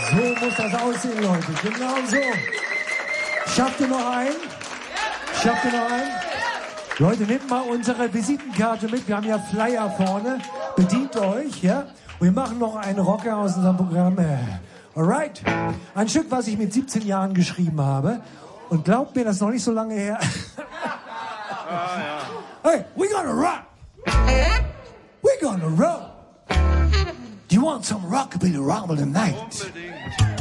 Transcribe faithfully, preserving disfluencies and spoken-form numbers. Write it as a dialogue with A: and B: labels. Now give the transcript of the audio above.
A: So muss das aussehen, Leute. Genau so. Schafft ihr noch einen? Schafft ihr noch einen? Leute, nehmt mal unsere Visitenkarte mit. Wir haben ja Flyer vorne. Bedient euch, ja? Und wir machen noch einen Rocker aus unserem Programm. Alright. Ein Stück, was ich mit siebzehn Jahren geschrieben habe. Und glaubt mir, das ist noch nicht so lange her.
B: Ah, ja.
A: Hey, we gonna rock. We gonna roll. Do you want some rockabilly rumble tonight?
B: Unbedingt.